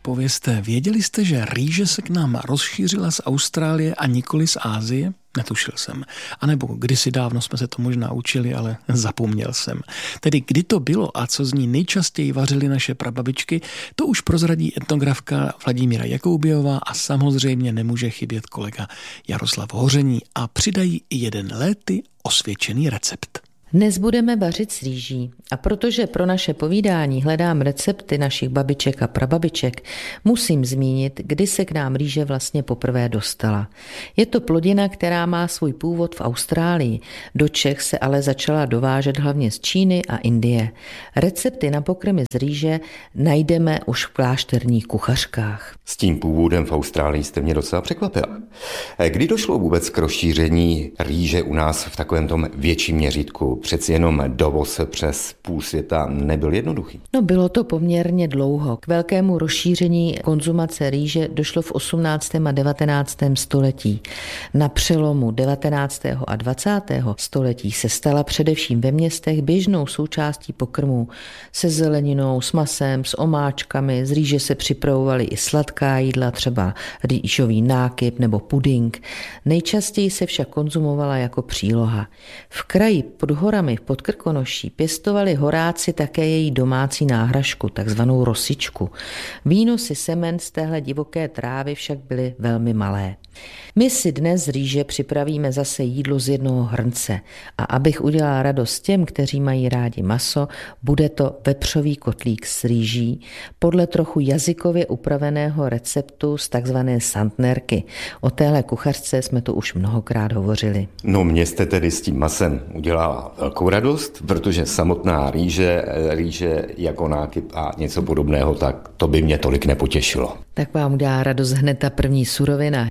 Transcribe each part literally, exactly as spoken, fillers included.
povězte, věděli jste, že rýže se k nám rozšířila z Austrálie a nikoli z Asie? Netušil jsem. A nebo kdysi dávno jsme se to možná učili, ale zapomněl jsem. Tedy kdy to bylo a co z ní nejčastěji vařily naše prababičky, to už prozradí etnografka Vladimíra Jakoubiová a samozřejmě nemůže chybět kolega Jaroslav Hoření a přidají i jeden léty osvědčený recept. Dnes budeme vařit s rýží a protože pro naše povídání hledám recepty našich babiček a prababiček, musím zmínit, kdy se k nám rýže vlastně poprvé dostala. Je to plodina, která má svůj původ v Austrálii. Do Čech se ale začala dovážet hlavně z Číny a Indie. Recepty na pokrmy z rýže najdeme už v klášterních kuchařkách. S tím původem v Austrálii jste mě docela překvapila. Kdy došlo vůbec k rozšíření rýže u nás v takovém tom větším měřítku? Přeci jenom dovoz přes půl světa nebyl jednoduchý. No bylo to poměrně dlouho. K velkému rozšíření konzumace rýže došlo v osmnáctém a devatenáctém století. Na přelomu devatenáctého a dvacátého století se stala především ve městech běžnou součástí pokrmů se zeleninou, s masem, s omáčkami. Z rýže se připravovaly i sladká jídla, třeba rýžový nákyp nebo puding. Nejčastěji se však konzumovala jako příloha. V kraji pod horami v Podkrkonoší pěstovali horáci také její domácí náhražku, takzvanou rosičku. Výnosy semen z téhle divoké trávy však byly velmi malé. My si dnes z rýže připravíme zase jídlo z jednoho hrnce a abych udělala radost těm, kteří mají rádi maso, bude to vepřový kotlík s rýží podle trochu jazykově upraveného receptu z takzvané santnerky. O téhle kuchařce jsme tu už mnohokrát hovořili. No mě jste tedy s tím masem udělala velkou radost, protože samotná rýže, rýže jako nákyp a něco podobného, tak to by mě tolik nepotěšilo. Tak vám udělá radost hned ta první surovina.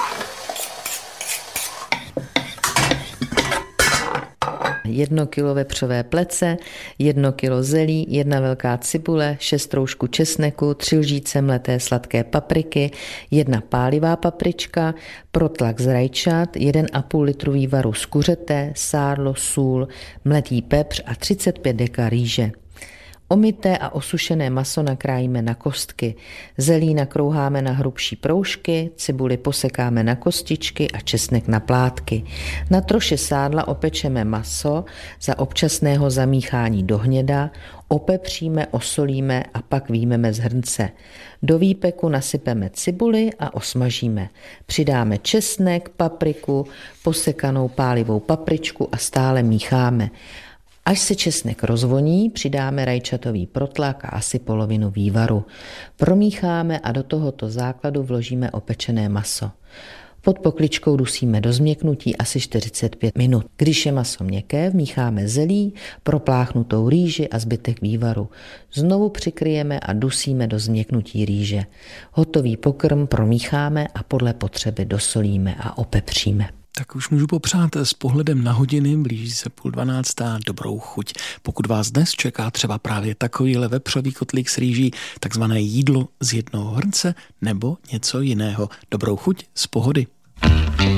Jedno kilo vepřové plece, jedno kilo zelí, jedna velká cibule, šest troušků česneku, tři lžíce mleté sladké papriky, jedna pálivá paprička, protlak z rajčat, jeden a půl litru vývaru z kuřete, sádlo, sůl, mletý pepř a třicet pět deka rýže. Omyté a osušené maso nakrájíme na kostky, zelí nakrouháme na hrubší proužky, cibuli posekáme na kostičky a česnek na plátky. Na troše sádla opečeme maso za občasného zamíchání do hněda, opepříme, osolíme a pak vyjmeme z hrnce. Do výpeku nasypeme cibuli a osmažíme. Přidáme česnek, papriku, posekanou pálivou papričku a stále mícháme. Až se česnek rozvoní, přidáme rajčatový protlak a asi polovinu vývaru. Promícháme a do tohoto základu vložíme opečené maso. Pod pokličkou dusíme do změknutí asi čtyřicet pět minut. Když je maso měkké, vmícháme zelí, propláchnutou rýži a zbytek vývaru. Znovu přikryjeme a dusíme do změknutí rýže. Hotový pokrm promícháme a podle potřeby dosolíme a opepříme. Tak už můžu popřát s pohledem na hodiny, blíží se půl dvanáctá, dobrou chuť. Pokud vás dnes čeká třeba právě takovýhle vepřový kotlík s rýží, takzvané jídlo z jednoho hrnce nebo něco jiného. Dobrou chuť z pohody.